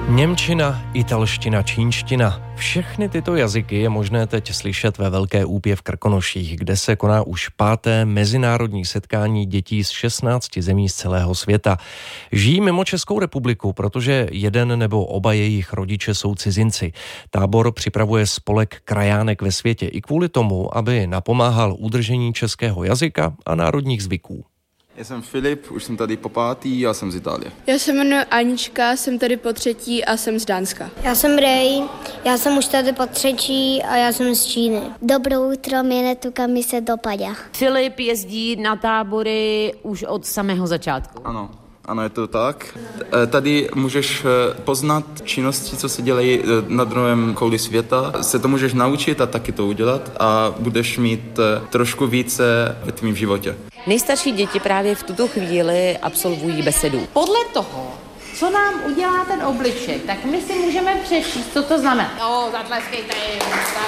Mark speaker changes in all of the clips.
Speaker 1: Němčina, italština, čínština. Všechny tyto jazyky je možné teď slyšet ve Velké Úpě v Krkonoších, kde se koná už 5. mezinárodní setkání dětí z 16 zemí z celého světa. Žijí mimo Českou republiku, protože jeden nebo oba jejich rodiče jsou cizinci. Tábor připravuje spolek Krajánek ve světě i kvůli tomu, aby napomáhal udržení českého jazyka a národních zvyků.
Speaker 2: Já jsem Filip, už jsem tady po 5. a jsem z Itálie.
Speaker 3: Já se jmenuji Anička, jsem tady po 3. a jsem z Dánska.
Speaker 4: Já jsem Ray, já jsem už tady po 3. a já jsem z Číny. Dobro utro, jmenuji mi se dopadá.
Speaker 5: Filip jezdí na tábory už od samého začátku.
Speaker 2: Ano, je to tak. Tady můžeš poznat činnosti, co se dělají na druhém kouli světa. Se to můžeš naučit a taky to udělat a budeš mít trošku více ve tvém životě.
Speaker 5: Nejstarší děti právě v tuto chvíli absolvují besedu.
Speaker 6: Podle toho, co nám udělá ten obličej, tak my si můžeme přečíst, co to znamená. No, zatleskejte jim.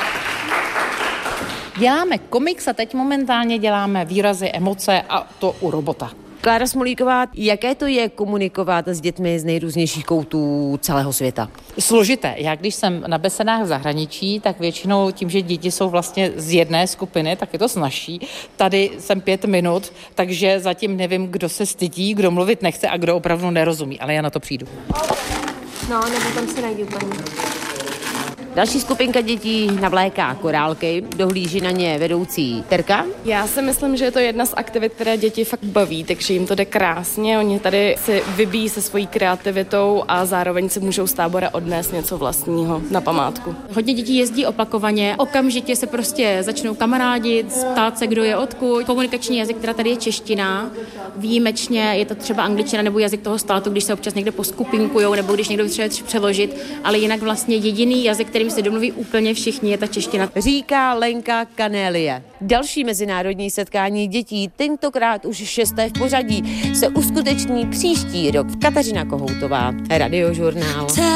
Speaker 6: Děláme komiks a teď momentálně děláme výrazy, emoce a to u robota.
Speaker 5: Klára Smolíková, jaké to je komunikovat s dětmi z nejrůznějších koutů celého světa?
Speaker 6: Složité. Já když jsem na besedách v zahraničí, tak většinou tím, že děti jsou vlastně z jedné skupiny, tak je to snazší. Tady jsem 5 minut, takže zatím nevím, kdo se stydí, kdo mluvit nechce a kdo opravdu nerozumí, ale já na to přijdu.
Speaker 4: No, nebo tam se najdu paní.
Speaker 5: Další skupinka dětí navléká korálky, dohlíží na ně vedoucí Terka.
Speaker 3: Já si myslím, že je to jedna z aktivit, které děti fakt baví, takže jim to jde krásně. Oni tady si vybíjí se svojí kreativitou a zároveň si můžou z tábora odnést něco vlastního na památku.
Speaker 7: Hodně dětí jezdí opakovaně, okamžitě se prostě začnou kamarádit, ptát se, kdo je odkud. Komunikační jazyk, která tady je čeština, výjimečně je to třeba angličtina nebo jazyk toho státu, když se občas někde poskupinkujou nebo když někdo třeba přeložit, ale jinak vlastně jediný jazyk, kterým se domluví úplně všichni, je ta čeština.
Speaker 5: Říká Lenka Kanélie. Další mezinárodní setkání dětí, tentokrát už 6. v pořadí, se uskuteční příští rok. Kateřina Kohoutová, Radiožurnál.